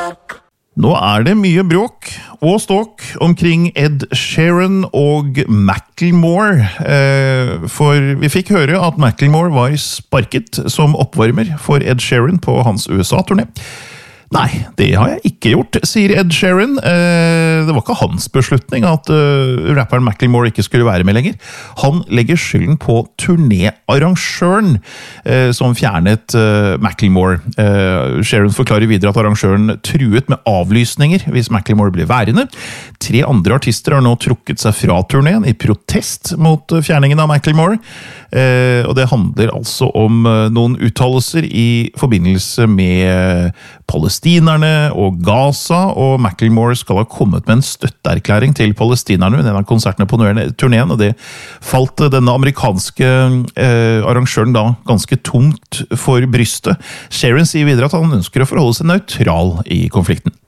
Nå det mye bråk og ståk omkring Ed Sheeran og Macklemore, for vi fikk høre at Macklemore var sparket som oppvarmer for Ed Sheeran på hans USA-turné. Nei, det har jeg ikke gjort, sier Ed Sheeran. Det var ikke hans beslutning at rapperen Macklemore ikke skulle være med lenger. Han legger skylden på turnéarrangøren som fjernet Macklemore. Sheeran forklarer videre at arrangøren truet med avlysninger hvis Macklemore ble værende. 3 andre artister har nå trukket seg fra turneen i protest mot fjerningen av Macklemore. Og det handler altså om noen uttalelser i forbindelse med palestinerne og Gaza, og Macklemore skal ha kommet med en støtteerklæring til palestinerne under en av konsertene på turneen, og det falt denne amerikanske arrangøren da ganske tungt for brystet. Sheeran sier videre at han ønsker å forholde seg neutral i konflikten.